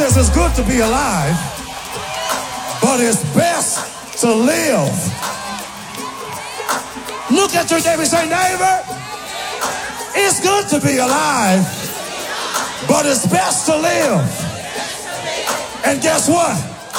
It's good to be alive, but it's best to live. Look at your neighbor and say, neighbor, it's good to be alive, but it's best to live. And guess what?